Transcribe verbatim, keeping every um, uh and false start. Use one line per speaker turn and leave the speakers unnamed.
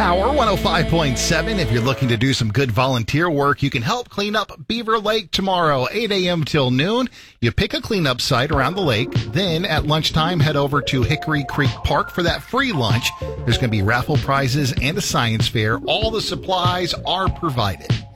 Power one oh five point seven. If you're looking to do some good volunteer work, you can help clean up Beaver Lake tomorrow, eight a.m. till noon. You pick a cleanup site around the lake. Then at lunchtime, head over to Hickory Creek Park for that free lunch. There's going to be raffle prizes and a science fair. All the supplies are provided.